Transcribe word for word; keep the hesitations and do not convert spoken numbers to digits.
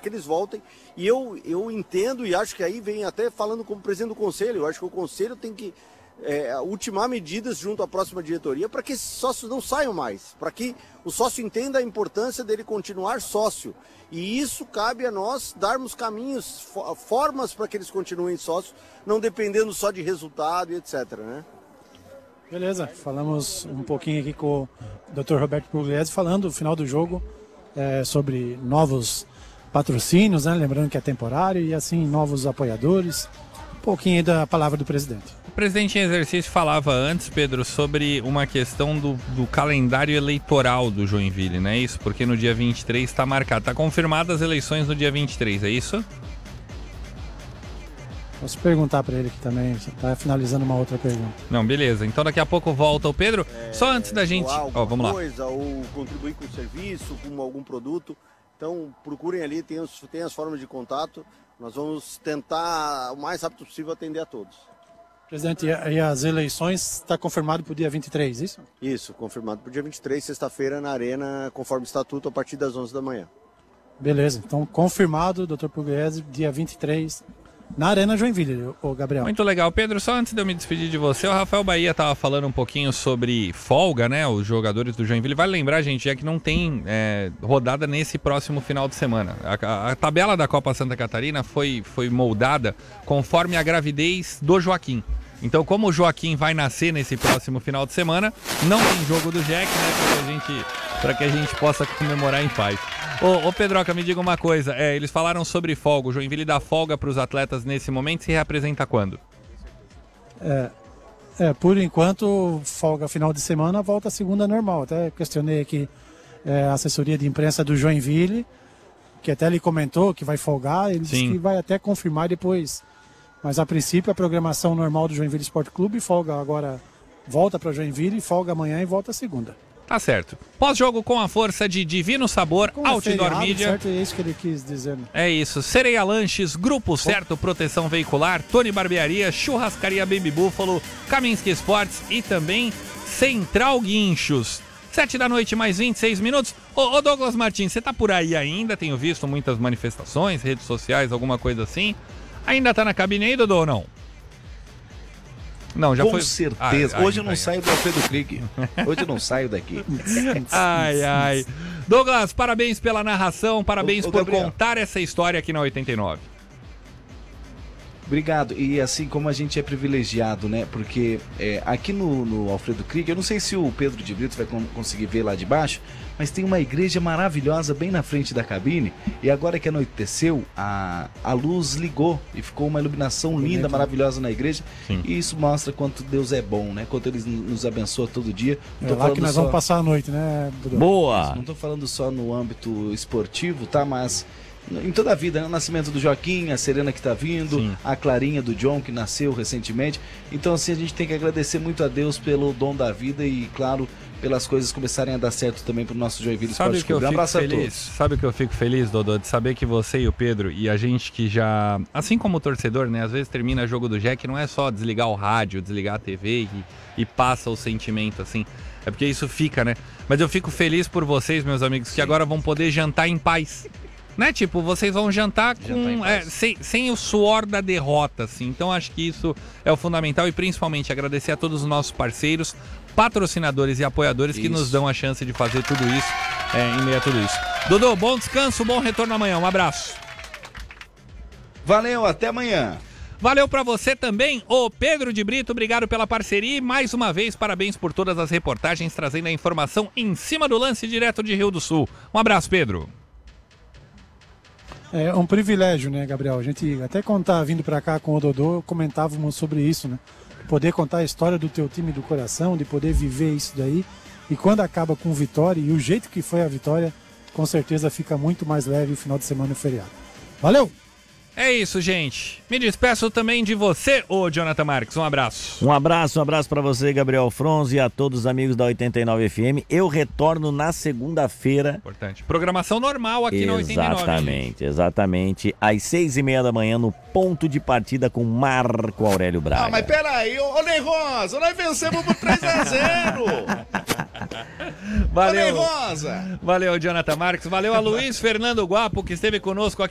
que eles voltem. E eu, eu entendo e acho que aí vem até falando como presidente do conselho, eu acho que o conselho tem que é, ultimar medidas junto à próxima diretoria para que esses sócios não saiam mais, para que o sócio entenda a importância dele continuar sócio. E isso cabe a nós darmos caminhos, formas para que eles continuem sócios, não dependendo só de resultado e etcétera, né? Beleza, falamos um pouquinho aqui com o doutor Roberto Pugliese, falando no final do jogo é, sobre novos patrocínios, né? Lembrando que é temporário, e assim, novos apoiadores. Um pouquinho aí da palavra do presidente. O presidente em exercício falava antes, Pedro, sobre uma questão do, do calendário eleitoral do Joinville, não é isso? Porque no dia vinte e três está marcado, está confirmadas as eleições no dia vinte e três, é isso? Posso perguntar para ele aqui também, está finalizando uma outra pergunta. Não, beleza. Então daqui a pouco volta o Pedro. É, Só antes da gente... Ó, vamos lá. Coisa, ou contribuir com o serviço, com algum produto. Então procurem ali, tem, os, tem as formas de contato. Nós vamos tentar o mais rápido possível atender a todos. Presidente, e as eleições está confirmado para o dia vinte e três, isso? Isso, confirmado para o dia vinte e três, sexta-feira, na Arena, conforme estatuto, a partir das onze da manhã. Beleza, então confirmado, doutor Pugliese, dia vinte e três, na Arena Joinville, o Gabriel. Muito legal. Pedro, só antes de eu me despedir de você, o Rafael Bahia estava falando um pouquinho sobre folga, né? Os jogadores do Joinville. Vale lembrar, gente, já que não tem é, rodada nesse próximo final de semana. A, a, a tabela da Copa Santa Catarina foi, foi moldada conforme a gravidez do Joaquim. Então, como o Joaquim vai nascer nesse próximo final de semana, não tem jogo do Jack, né? Para que a gente, para que a gente possa comemorar em paz. Ô, ô Pedroca, me diga uma coisa. É, eles falaram sobre folga. O Joinville dá folga para os atletas nesse momento. Se reapresenta quando? É, é, por enquanto, folga final de semana, volta a segunda normal. Até questionei aqui é, a assessoria de imprensa do Joinville, que até ele comentou que vai folgar. Ele Sim. disse que vai até confirmar depois. Mas a princípio a programação normal do Joinville Esporte Clube, folga agora, volta para Joinville, folga amanhã e volta segunda. Tá certo. Pós-jogo com a força de Divino Sabor, Como Outdoor é feriado, Mídia. Certo, é isso que ele quis dizer. Né? É isso. Sereia Lanches, Grupo Certo, Proteção Veicular, Tony Barbearia, Churrascaria Baby Búfalo, Kaminski Esportes e também Central Guinchos. Sete da noite, mais vinte e seis minutos. Ô, ô Douglas Martins, você tá por aí ainda? Tenho visto muitas manifestações, redes sociais, alguma coisa assim. Ainda tá na cabine aí, Dodô, ou não? Não, já Com foi... Com certeza. Ai, Hoje ai, eu não ai, saio do Alfredo Krieg. Hoje eu não saio daqui. Ai, ai. Douglas, parabéns pela narração, parabéns ô, ô, por Gabriel. contar essa história aqui na oitenta e nove. Obrigado. E assim como a gente é privilegiado, né? Porque é, aqui no, no Alfredo Krieg, eu não sei se o Pedro de Brito vai con- conseguir ver lá de baixo, mas tem uma igreja maravilhosa bem na frente da cabine. E agora que anoiteceu, a, a luz ligou e ficou uma iluminação linda, maravilhosa na igreja. Sim. E isso mostra quanto Deus é bom, né? Quanto Ele nos abençoa todo dia. Não É tô lá falando que nós só... vamos passar a noite, né, Dudu? Boa! Não estou falando só no âmbito esportivo, tá? Mas em toda a vida, né? O nascimento do Joaquim, a Serena que está vindo, Sim. a Clarinha do John que nasceu recentemente. Então assim, a gente tem que agradecer muito a Deus pelo dom da vida e, claro, pelas coisas começarem a dar certo também para o nosso Joinville Sabe Esporte o que eu Clube. Um fico abraço a feliz? todos. Sabe o que eu fico feliz, Dodô? De saber que você e o Pedro e a gente que já, assim como o torcedor, né? Às vezes termina jogo do Jack, não é só desligar o rádio, desligar a T V e, e passa o sentimento, assim. É porque isso fica, né? Mas eu fico feliz por vocês, meus amigos, que agora vão poder jantar em paz. Né? Tipo, vocês vão jantar, com, Jantar em é, paz. sem, sem o suor da derrota, assim. Então acho que isso é o fundamental e principalmente agradecer a todos os nossos parceiros, patrocinadores e apoiadores que Isso. nos dão a chance de fazer tudo isso é, em meio a tudo isso. Dodô, bom descanso, bom retorno amanhã. Um abraço. Valeu, até amanhã. Valeu pra você também, ô Pedro de Brito, obrigado pela parceria e mais uma vez parabéns por todas as reportagens trazendo a informação em cima do lance direto de Rio do Sul. Um abraço, Pedro. É um privilégio, né, Gabriel? A gente até quando tá vindo para cá com o Dodô, comentávamos sobre isso, né? Poder contar a história do teu time do coração, de poder viver isso daí. E quando acaba com vitória, e o jeito que foi a vitória, com certeza fica muito mais leve o final de semana e o feriado. Valeu! É isso, gente. Me despeço também de você, ô Jonathan Marques. Um abraço. Um abraço, um abraço pra você, Gabriel Fronzo, e a todos os amigos da oitenta e nove F M. Eu retorno na segunda-feira. Importante. Programação normal aqui na oitenta e nove. Exatamente, exatamente. Às seis e meia da manhã, no ponto de partida com Marco Aurélio Braga. Ah, mas peraí, ô, ô Ney Rosa, nós vencemos por três a zero. Valeu. Ô, Ney Rosa. Valeu, Jonathan Marques. Valeu a Luiz Fernando Guapo, que esteve conosco aqui.